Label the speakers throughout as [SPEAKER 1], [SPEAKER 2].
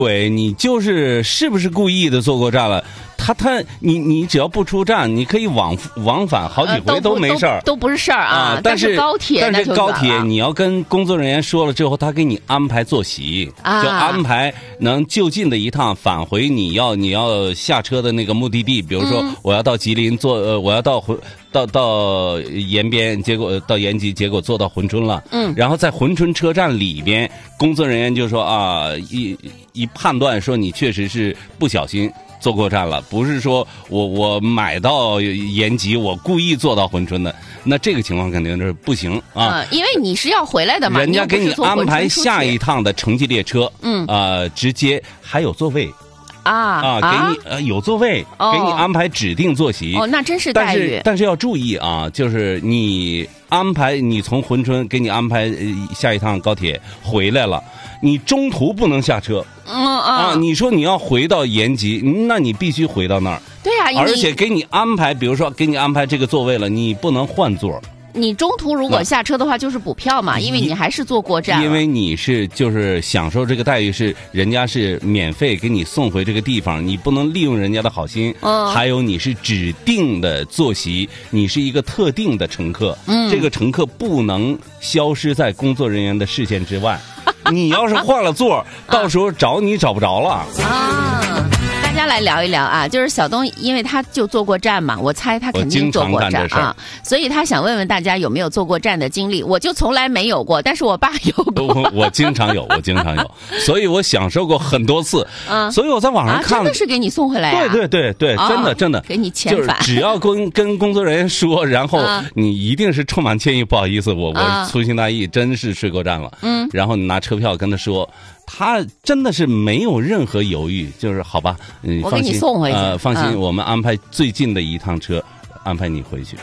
[SPEAKER 1] 对，你是不是故意的坐过站了？你只要不出站，你可以往返好几回都没事儿，
[SPEAKER 2] 都不是事儿啊。但是高铁
[SPEAKER 1] 你要跟工作人员说了之后，他给你安排坐席，就安排能就近的一趟返回你要下车的那个目的地。比如说我要到吉林我要到延边，结果到延吉，结果坐到珲春了。然后在珲春车站里边，工作人员就说啊，一判断说你确实是不小心坐过站了，不是说我买到延吉，我故意坐到珲春的，那这个情况肯定是不行啊。
[SPEAKER 2] 因为你是要回来的嘛，
[SPEAKER 1] 人家给你安排下一趟的城际列车，直接还有座位。给你有座位，给你安排指定坐席。
[SPEAKER 2] 那真是待遇。
[SPEAKER 1] 但是要注意啊，就是你从珲春给你安排下一趟高铁回来了，你中途不能下车。你说你要回到延吉，那你必须回到那儿。
[SPEAKER 2] 对呀，
[SPEAKER 1] 而且给你安排，比如说给你安排这个座位了，你不能换座。
[SPEAKER 2] 你中途如果下车的话，就是补票嘛，因为你还是坐过站。
[SPEAKER 1] 因为你就是享受这个待遇，是人家是免费给你送回这个地方，你不能利用人家的好心。还有你是指定的坐席，你是一个特定的乘客，这个乘客不能消失在工作人员的视线之外。你要是换了座，到时候找你找不着了。
[SPEAKER 2] 大家来聊一聊啊，就是小东，因为他就坐过站嘛，我猜他肯定坐过站啊，所以他想问问大家有没有坐过站的经历。我就从来没有过，但是我爸有过。
[SPEAKER 1] 我经常有，所以我享受过很多次。所以我在网上看，
[SPEAKER 2] 真的是给你送回来。
[SPEAKER 1] 对，真的
[SPEAKER 2] 给你遣返。
[SPEAKER 1] 只要跟工作人员说，然后你一定是充满歉意，不好意思，我粗心大意，真是睡过站了。然后你拿车票跟他说。他真的是没有任何犹豫，就是好吧，
[SPEAKER 2] 我给你送回去。
[SPEAKER 1] 放心，我们安排最近的一趟车，安排你回去。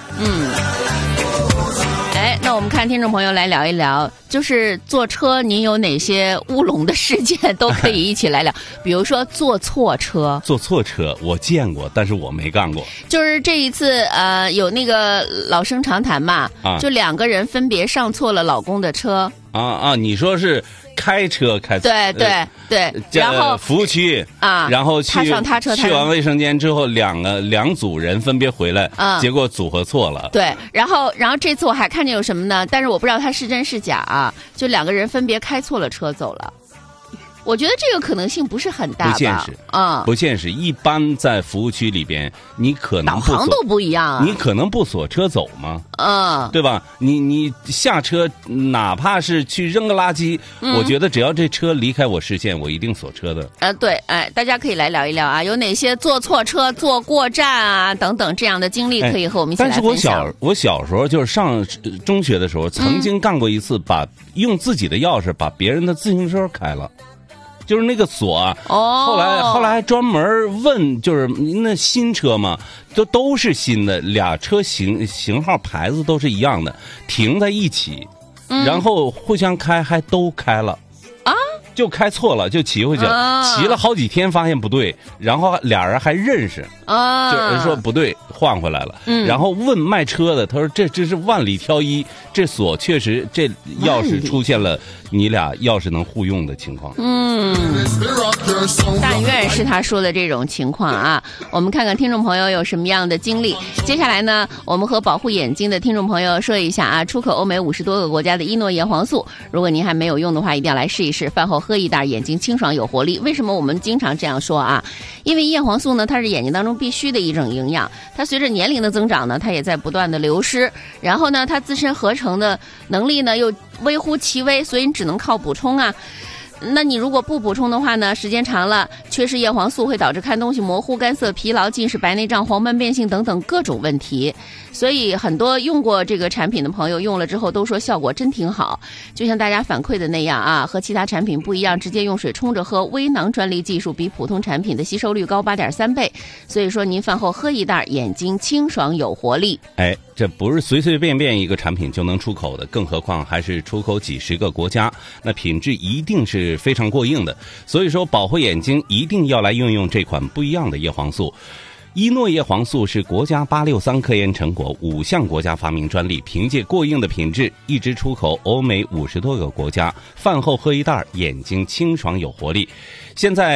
[SPEAKER 2] 那我们看听众朋友来聊一聊，就是坐车您有哪些乌龙的事件都可以一起来聊。比如说坐错车。
[SPEAKER 1] 坐错车我见过，但是我没干过。
[SPEAKER 2] 就是这一次有那个老生常谈嘛，就两个人分别上错了老公的车。
[SPEAKER 1] 你说是开车开错？
[SPEAKER 2] 对，然后
[SPEAKER 1] 服务区然后
[SPEAKER 2] 他上他车，
[SPEAKER 1] 去完卫生间之后，两组人分别回来，结果组合错了。
[SPEAKER 2] 对，然后这次我还看见有什么呢？但是我不知道它是真是假啊，就两个人分别开错了车走了。我觉得这个可能性不是很大吧？
[SPEAKER 1] 不现实不现实。一般在服务区里边，你可能
[SPEAKER 2] 导航都不一样
[SPEAKER 1] 你可能不锁车走吗？对吧？你下车，哪怕是去扔个垃圾，我觉得只要这车离开我视线，我一定锁车的。
[SPEAKER 2] 对，大家可以来聊一聊啊，有哪些坐错车、坐过站啊等等这样的经历，可以和我们一起来分享。
[SPEAKER 1] 但是我小时候就是上中学的时候，曾经干过一次，用自己的钥匙把别人的自行车开了。就是那个锁后来还专门问，就是那新车嘛，都是新的，俩车型号牌子都是一样的，停在一起，然后互相开，还都开了就开错了，就骑回去骑了好几天，发现不对，然后俩人还认识就是说不对，换回来了。然后问卖车的，他说这是万里挑一，这锁确实这钥匙出现了你俩钥匙能互用的情况。
[SPEAKER 2] 但愿是他说的这种情况啊。我们看看听众朋友有什么样的经历。接下来呢，我们和保护眼睛的听众朋友说一下啊，出口欧美50多个国家的伊诺叶黄素，如果您还没有用的话，一定要来试一试，饭后喝一袋，眼睛清爽有活力。为什么我们经常这样说啊？因为叶黄素呢，它是眼睛当中必须的一种营养，它随着年龄的增长呢，它也在不断的流失，然后呢，它自身合成的能力呢又微乎其微，所以你只能靠补充啊。那你如果不补充的话呢，时间长了，缺失叶黄素会导致看东西模糊、干涩、疲劳、近视、白内障、黄斑变性等等各种问题。所以很多用过这个产品的朋友用了之后都说效果真挺好，就像大家反馈的那样啊，和其他产品不一样，直接用水冲着喝，微囊专利技术比普通产品的吸收率高 8.3 倍。所以说您饭后喝一袋，眼睛清爽有活力。
[SPEAKER 1] 这不是随随便便一个产品就能出口的，更何况还是出口几十个国家，那品质一定是非常过硬的。所以说保护眼睛一定要来用这款不一样的叶黄素。伊诺叶黄素是国家863科研成果，5项国家发明专利，凭借过硬的品质一直出口欧美50多个国家。饭后喝一袋，眼睛清爽有活力。现在